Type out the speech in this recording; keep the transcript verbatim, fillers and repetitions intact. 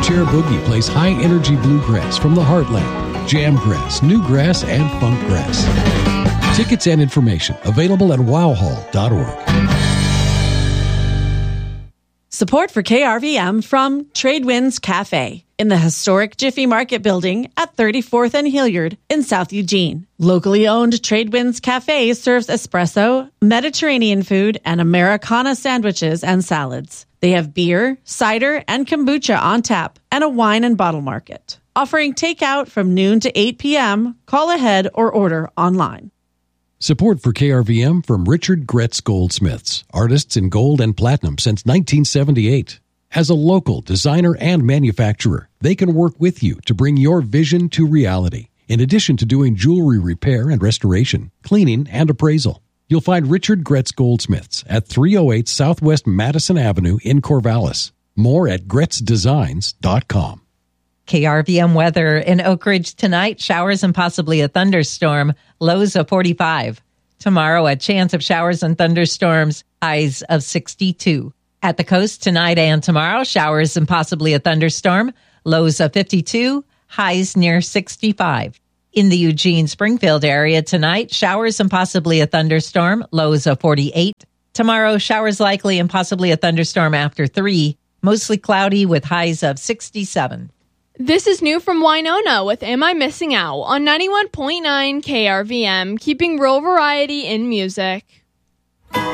Armchair Boogie plays high-energy bluegrass from the heartland, jamgrass, newgrass, and funkgrass. Tickets and information available at wow hall dot org. Support for K R V M from Tradewinds Cafe in the historic Jiffy Market building at thirty-fourth and Hilliard in South Eugene. Locally owned Tradewinds Cafe serves espresso, Mediterranean food, and Americana sandwiches and salads. They have beer, cider, and kombucha on tap and a wine and bottle market. Offering takeout from noon to eight p.m., call ahead or order online. Support for K R V M from Richard Gretz Goldsmiths, artists in gold and platinum since nineteen seventy-eight. As a local designer and manufacturer, they can work with you to bring your vision to reality. In addition to doing jewelry repair and restoration, cleaning, and appraisal, you'll find Richard Gretz Goldsmiths at three oh eight Southwest Madison Avenue in Corvallis. More at gretz designs dot com. K R V M weather in Oak Ridge tonight, showers and possibly a thunderstorm, lows of forty-five. Tomorrow, a chance of showers and thunderstorms, highs of sixty-two. At the coast tonight and tomorrow, showers and possibly a thunderstorm, lows of fifty-two, highs near sixty-five. In the Eugene-Springfield area tonight, showers and possibly a thunderstorm, lows of forty-eight. Tomorrow, showers likely and possibly a thunderstorm after three, mostly cloudy with highs of sixty-seven. This is new from Winona with Am I Missing Out on ninety-one point nine K R V M, keeping rural variety in music.